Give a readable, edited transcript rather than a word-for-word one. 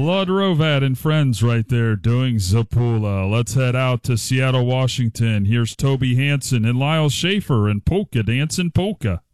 Claude Rovat and friends right there doing Zapula. Let's head out to Seattle, Washington. Here's Toby Hansen and Lyle Schaefer and Polka Dancing Polka.